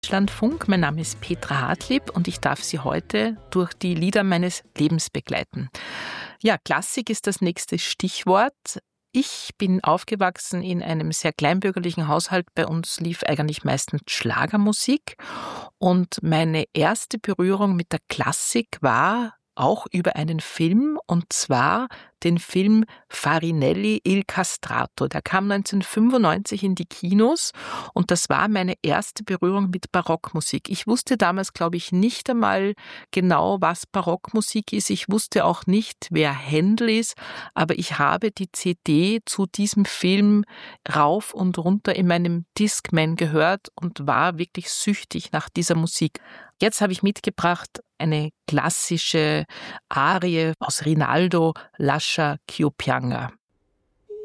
Deutschlandfunk. Mein Name ist Petra Hartlieb und ich darf Sie heute durch die Lieder meines Lebens begleiten. Ja, Klassik ist das nächste Stichwort. Ich bin aufgewachsen in einem sehr kleinbürgerlichen Haushalt. Bei uns lief eigentlich meistens Schlagermusik. Und meine erste Berührung mit der Klassik war auch über einen Film, und zwar den Film Farinelli Il Castrato. Der kam 1995 in die Kinos und das war meine erste Berührung mit Barockmusik. Ich wusste damals, glaube ich, nicht einmal genau, was Barockmusik ist. Ich wusste auch nicht, wer Händel ist, aber ich habe die CD zu diesem Film rauf und runter in meinem Discman gehört und war wirklich süchtig nach dieser Musik. Jetzt habe ich mitgebracht eine klassische Arie aus Rinaldo, Lascia ch'io pianga.